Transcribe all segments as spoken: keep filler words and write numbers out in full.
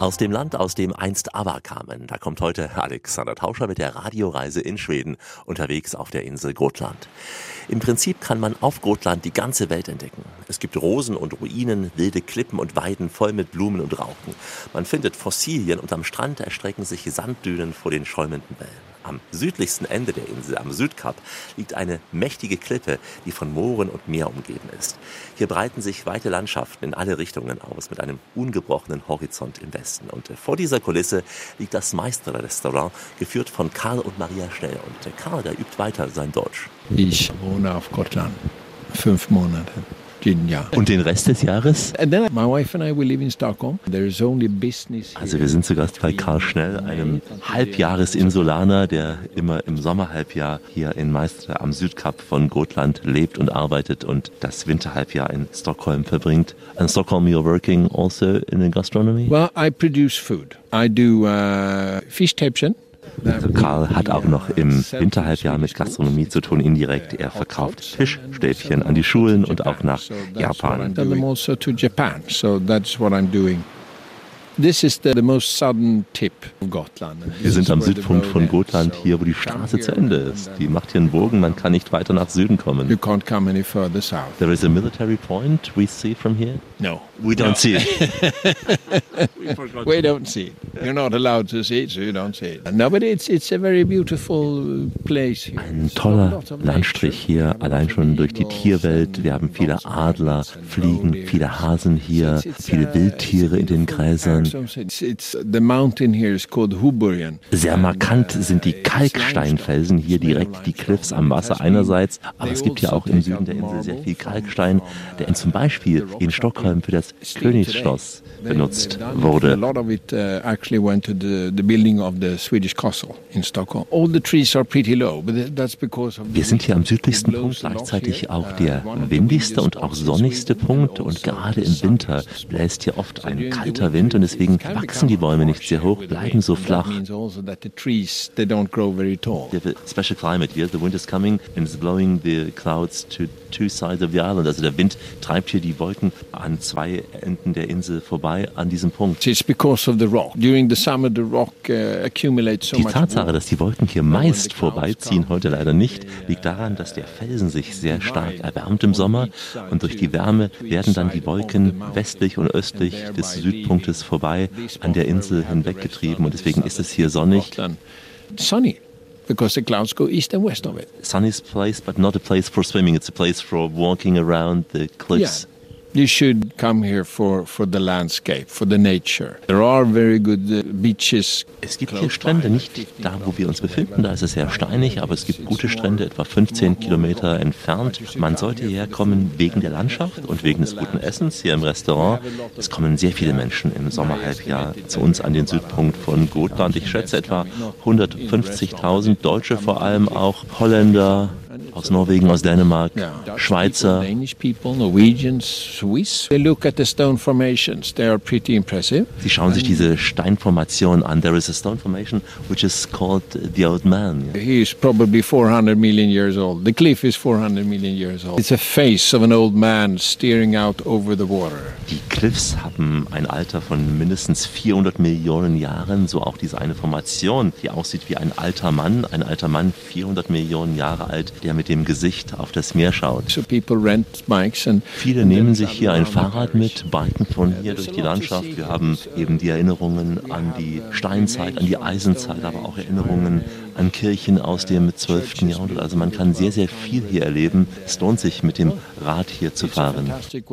Aus dem Land, aus dem einst ABBA kamen, da kommt heute Alexander Tauscher mit der Radioreise in Schweden, unterwegs auf der Insel Gotland. Im Prinzip kann man auf Gotland die ganze Welt entdecken. Es gibt Rosen und Ruinen, wilde Klippen und Weiden voll mit Blumen und Raupen. Man findet Fossilien und am Strand erstrecken sich Sanddünen vor den schäumenden Wellen. Am südlichsten Ende der Insel, am Südkap, liegt eine mächtige Klippe, die von Mooren und Meer umgeben ist. Hier breiten sich weite Landschaften in alle Richtungen aus, mit einem ungebrochenen Horizont im Westen. Und vor dieser Kulisse liegt das Maistre-Restaurant, geführt von Karl und Maria Schnell. Und Karl, der übt weiter sein Deutsch. Ich wohne auf Gotland. Fünf Monate. Jahr. Und den Rest des Jahres? And then my wife and I will live in Stockholm. There is only business. Also wir sind zu Gast bei Karl Schnell, einem Halbjahresinsulaner, der immer im Sommerhalbjahr hier in Maistre am Südkap von Gotland lebt und arbeitet und das Winterhalbjahr in Stockholm verbringt. In Stockholm you're working also in the gastronomy? Well, I produce food. I do uh, Fischstäbchen. Also Karl hat auch noch im Winterhalbjahr mit Gastronomie zu tun, indirekt. Er verkauft Fischstäbchen an die Schulen und auch nach Japan. This is the, the most southern tip of Gotland. Wir sind am Südpunkt von Gotland, hier wo die Straße zu Ende ist. Die macht hier einen Bogen, man kann nicht weiter nach Süden kommen. You can't come any further south. There is a military point we see from here? No. We don't no. see it. We don't see it. You're not allowed to see it, so you don't see it. No, but it's, it's a very beautiful place here. Ein toller Landstrich hier, allein schon durch die Tierwelt. Wir haben viele Adler, Fliegen, viele Hasen hier, viele Wildtiere in den Gräsern. Sehr markant sind die Kalksteinfelsen, hier direkt die Cliffs am Wasser einerseits, aber es gibt ja auch im Süden der Insel sehr viel Kalkstein, der zum Beispiel in Stockholm für das Königsschloss benutzt wurde. Wir sind hier am südlichsten Punkt, gleichzeitig auch der windigste und auch sonnigste Punkt, und gerade im Winter bläst hier oft ein kalter Wind und deswegen wachsen die Bäume nicht sehr hoch, bleiben so flach. We have a special climate here. The wind is coming and it's blowing the clouds to two sides of the island. Also der Wind treibt hier die Wolken an zwei Enden der Insel vorbei an diesem Punkt. It's because of the rock. During the summer the rock uh, accumulates so Die much. Tatsache, dass die Wolken hier meist vorbeiziehen, heute leider nicht, liegt daran, dass der Felsen sich sehr stark erwärmt im Sommer und durch die Wärme werden dann die Wolken westlich und östlich des Südpunktes vorbei an der Insel hinweggetrieben und deswegen ist es hier sonnig. Sunny. Because the clouds go east and west of it. Sunny's place, but not a place for swimming. It's a place for walking around the cliffs. Yeah. You should come here for, for the landscape, for the nature. There are very good uh, beaches. Es gibt hier Strände, nicht da, wo wir uns befinden, da ist es sehr steinig, aber es gibt gute Strände, etwa fünfzehn Kilometer entfernt. Man sollte hierher kommen wegen der Landschaft und wegen des guten Essens hier im Restaurant. Es kommen sehr viele Menschen im Sommerhalbjahr zu uns an den Südpunkt von Gotland. Ich schätze etwa hundertfünfzigtausend Deutsche, vor allem auch Holländer, aus Norwegen, aus Dänemark, Schweizer. Danish people, Norwegians, Swiss. They look at the stone formations. They are pretty impressive. Sie schauen sich diese Steinformation an. There is a stone formation which is called the Old Man. He is probably four hundred million years old. The cliff is four hundred million years old. It's a face of an old man staring out over the water. Die Cliffs haben ein Alter von mindestens vierhundert Millionen Jahren. So auch diese eine Formation, die aussieht wie ein alter Mann. Ein alter Mann, vierhundert Millionen Jahre alt, der mit dem Gesicht auf das Meer schaut. So people rent bikes and Viele nehmen sich hier ein Fahrrad mit, biken von hier durch die Landschaft. Wir haben eben die Erinnerungen an die Steinzeit, an die Eisenzeit, aber auch Erinnerungen an Kirchen aus dem zwölften Jahrhundert. Also man kann sehr, sehr viel hier erleben. Es lohnt sich, mit dem Rad hier zu fahren.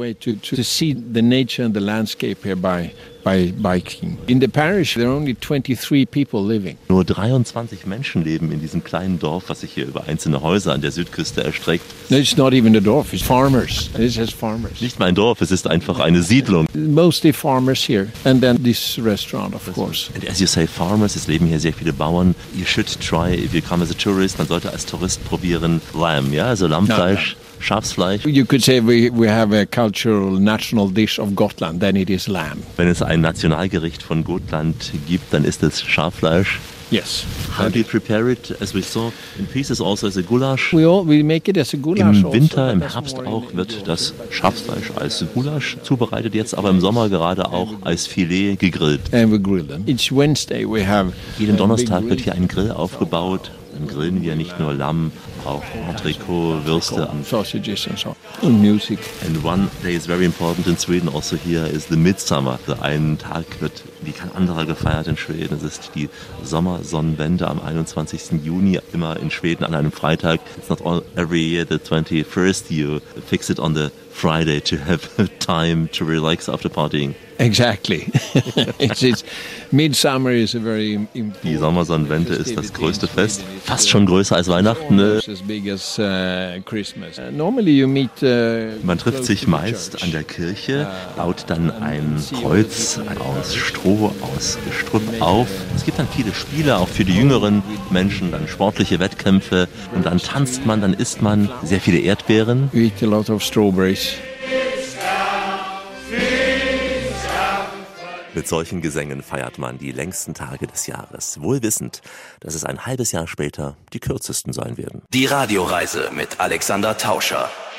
By biking. In the parish there are only twenty-three people living. Nur dreiundzwanzig Menschen leben in diesem kleinen Dorf, was sich hier über einzelne Häuser an der Südküste erstreckt. No, it's not even a dorf, it's farmers. It is farmers. Nicht mal ein Dorf, es ist einfach eine Siedlung. Mostly farmers here and then this restaurant, of course. And as you say, farmers, es leben hier sehr viele Bauern. You should try, if you come as a tourist, man sollte als Tourist probieren Lamb, ja, also Lammfleisch. No, no. Schafsfleisch. You could say we, we have a cultural national dish of Gotland, then it is lamb. Wenn es ein Nationalgericht von Gotland gibt, dann ist es Schaffleisch. Yes. How do you prepare it? As we saw in pieces also as a goulash. We all, we make it as a goulash. Im Winter, also, im Herbst auch wird das Schafsfleisch als Goulash zubereitet, jetzt aber im Sommer gerade auch als Filet gegrillt. And we grill them. Each Wednesday we have. Jeden Donnerstag wird hier ein Grill aufgebaut. Dann grillen wir nicht nur Lamm, auch Entrecot, Würste und sausages and so on. And music. And one day is very important in Sweden also here is the Midsummer. Also ein Tag wird wie kein anderer gefeiert in Schweden. Es ist die Sommersonnenwende am einundzwanzigsten Juni, immer in Schweden an einem Freitag. It's not all every year the twenty-first. You fix it on the Friday to have time to relax after partying. Exactly. it's, it's, Midsummer is a very important. Die Sommersonnenwende ist das größte Fest, fast schon größer als Weihnachten. Ne? As big as uh, Christmas. Uh, normally you meet. Uh, Man trifft sich meist an der Kirche, baut dann ein Kreuz aus Stroh, aus Gestrüpp auf. Es gibt dann viele Spiele, auch für die jüngeren Menschen, dann sportliche Wettkämpfe und dann tanzt man, dann isst man sehr viele Erdbeeren. We eat a lot of strawberries. Mit solchen Gesängen feiert man die längsten Tage des Jahres, wohl wissend, dass es ein halbes Jahr später die kürzesten sein werden. Die Radioreise mit Alexander Tauscher.